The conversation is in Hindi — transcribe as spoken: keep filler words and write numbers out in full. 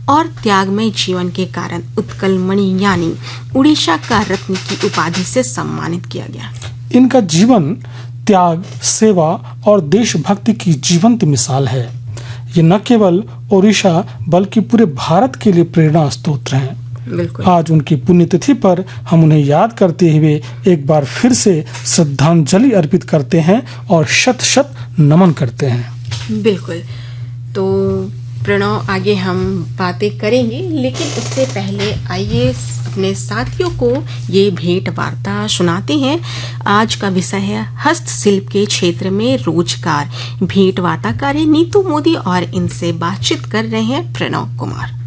और त्यागमय जीवन के कारण उत्कल मणि यानी उड़ीसा का रत्न की उपाधि से सम्मानित किया गया। इनका जीवन त्याग, सेवा और देशभक्ति की जीवंत मिसाल है। ये न केवल ओडिशा बल्कि पूरे भारत के लिए प्रेरणा स्रोत हैं। बिल्कुल। आज उनकी पुण्यतिथि पर हम उन्हें याद करते हुए एक बार फिर से श्रद्धांजलि अर्पित करते हैं और शत शत नमन करते हैं। बिल्कुल। तो प्रणव, आगे हम बातें करेंगे, लेकिन उससे पहले आइए अपने साथियों को ये भेंट वार्ता सुनाते हैं। आज का विषय है हस्तशिल्प के क्षेत्र में रोजगार। भेंट वार्ताकार है नीतू मोदी और इनसे बातचीत कर रहे हैं प्रणव कुमार।